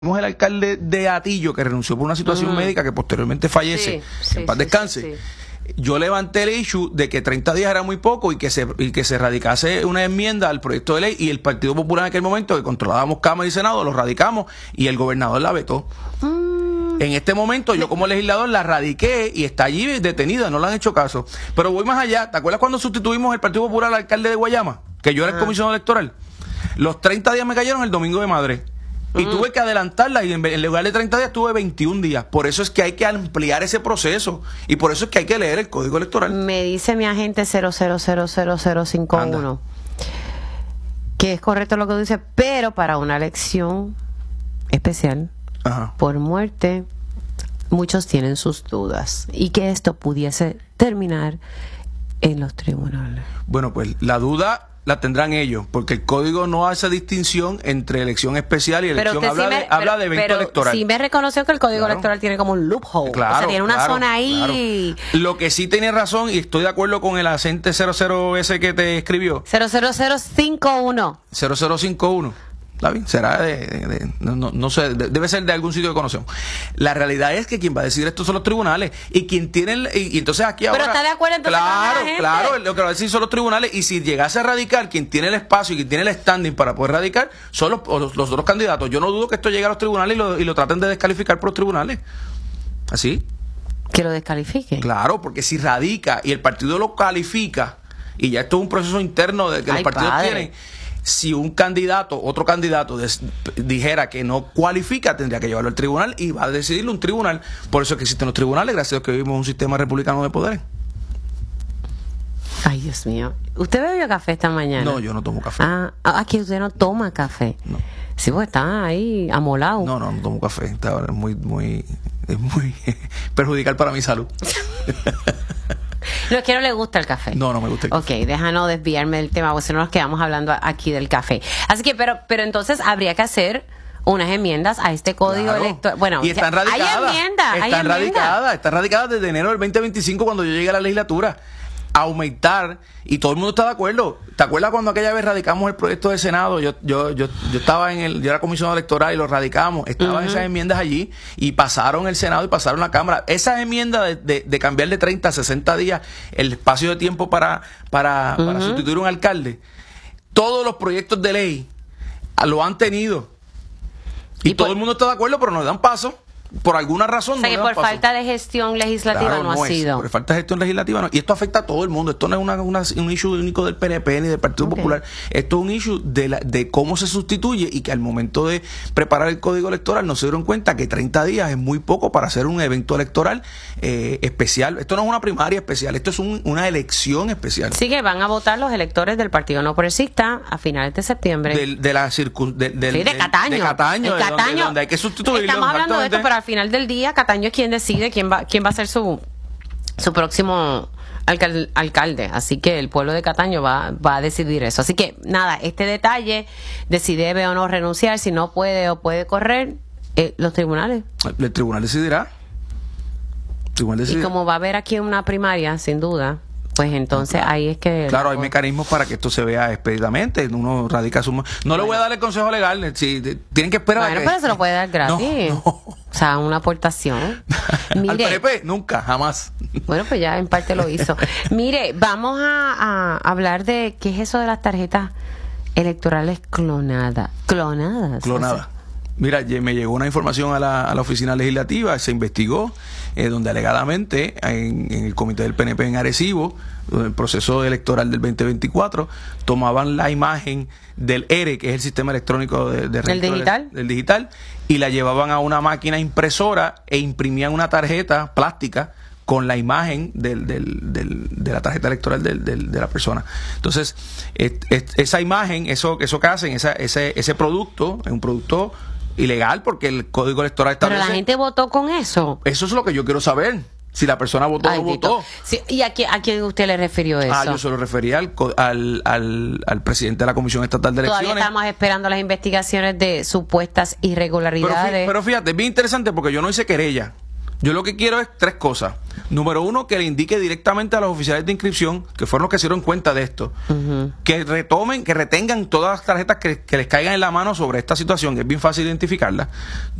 Vimos el alcalde de Atillo que renunció por una situación médica que posteriormente fallece, en paz descanse. Yo levanté el issue de que 30 días era muy poco y que se radicase una enmienda al proyecto de ley, y el Partido Popular en aquel momento, que controlábamos Cámara y Senado, lo radicamos y el gobernador la vetó. En este momento yo como legislador la radiqué y está allí detenida, no le han hecho caso. Pero voy más allá. ¿Te acuerdas cuando sustituimos el Partido Popular al alcalde de Guayama? Que yo era el comisionado electoral. Los 30 días me cayeron el domingo de Madre. Y tuve que adelantarla, y en lugar de 30 días tuve 21 días. Por eso es que hay que ampliar ese proceso. Y por eso es que hay que leer el Código Electoral. Me dice mi agente 00000051 que es correcto lo que dice, pero para una elección especial, por muerte, muchos tienen sus dudas. Y que esto pudiese terminar en los tribunales. Bueno, pues la duda la tendrán ellos, porque el código no hace distinción entre elección especial y elección. Habla de evento electoral. Sí me reconoció que el código electoral tiene como un loophole. Claro, o sea, tiene una zona ahí. Claro. Lo que sí tiene razón, y estoy de acuerdo con el agente 00 ese que te escribió. 00051. 0051. ¿Está bien? Será no sé, debe ser de algún sitio que conocemos. La realidad es que quien va a decidir esto son los tribunales, y quien tiene y entonces aquí ahora. Pero está de acuerdo entonces con la gente. Claro, lo que va a decir son los tribunales, y si llegase a radicar, quien tiene el espacio y quien tiene el standing para poder radicar son los otros candidatos. Yo no dudo que esto llegue a los tribunales y lo traten de descalificar por los tribunales. ¿Así? Que lo descalifique. Claro, porque si radica y el partido lo califica, y ya esto es un proceso interno de que los partidos tienen. Si un candidato, otro candidato dijera que no cualifica, tendría que llevarlo al tribunal, y va a decidirlo un tribunal. Por eso es que existen los tribunales, gracias a Dios que vivimos en un sistema republicano de poderes. Ay, Dios mío. ¿Usted bebió café esta mañana? No, yo no tomo café. Aquí usted no toma café. No. Sí, pues está ahí amolado. No tomo café. Está es muy perjudicial para mi salud. No, es que no le gusta el café. No me gusta el café. Ok, déjanos desviarme del tema, porque si no nos quedamos hablando aquí del café. Así que, pero entonces habría que hacer unas enmiendas a este código electoral. Bueno, y están radicadas. Están radicadas desde enero del 2025, cuando yo llegué a la legislatura. Aumentar, y todo el mundo está de acuerdo. ¿Te acuerdas cuando aquella vez radicamos el proyecto del Senado? Yo estaba yo era comisionado electoral y lo radicamos. Estaban esas enmiendas allí y pasaron el Senado y pasaron la Cámara. Esas enmiendas de cambiar de 30 a 60 días el espacio de tiempo para sustituir un alcalde. Todos los proyectos de ley lo han tenido. Y todo el mundo está de acuerdo, pero no dan paso. Por alguna razón. O sea, que por falta de gestión legislativa no ha sido. Por falta de gestión legislativa no. Y esto afecta a todo el mundo. Esto no es un issue único del PNP ni del Partido Popular. Esto es un issue de cómo se sustituye, y que al momento de preparar el código electoral no se dieron cuenta que 30 días es muy poco para hacer un evento electoral especial. Esto no es una primaria especial, esto es una elección especial. Sí, que van a votar los electores del Partido No Progresista a finales de septiembre. De Cataño. De Cataño. Donde hay que sustituirlo. Estamos hablando de esto, pero al final del día Cataño es quien decide quién va a ser su próximo alcalde. Así que el pueblo de Cataño va a decidir eso. Así que nada, este detalle de si debe o no renunciar, si no puede o puede correr, los tribunales. El tribunal decidirá. Y como va a haber aquí una primaria, sin duda, pues entonces ahí es que... Claro, hay mecanismos para que esto se vea expeditamente. Uno radica su... No le voy a dar el consejo legal. Si tienen que esperar. Bueno, pero se lo puede dar gratis. No. O sea, una aportación. Mire, al PNP, nunca, jamás. Bueno, pues ya en parte lo hizo. Mire, vamos a hablar de qué es eso de las tarjetas electorales clonadas. Clonadas. Mira, me llegó una información a la oficina legislativa, se investigó, donde alegadamente en el comité del PNP en Arecibo, el proceso electoral del 2024, tomaban la imagen del ERE, que es el sistema electrónico de del digital, y la llevaban a una máquina impresora e imprimían una tarjeta plástica con la imagen de la tarjeta electoral de la persona. Entonces, esa imagen, eso que hacen, ese producto, es un producto ilegal, porque el código electoral establece. Pero la gente votó con eso. Eso es lo que yo quiero saber. Si la persona votó o no votó. Sí, ¿y a quién usted le refirió eso? Yo se lo refería al presidente de la Comisión Estatal de Elecciones. Todavía estamos esperando las investigaciones de supuestas irregularidades. Pero fíjate, es bien interesante, porque yo no hice querella. Yo lo que quiero es 3 cosas. Número 1, que le indique directamente a los oficiales de inscripción, que fueron los que se dieron cuenta de esto, que retengan todas las tarjetas que les caigan en la mano sobre esta situación, que es bien fácil identificarla.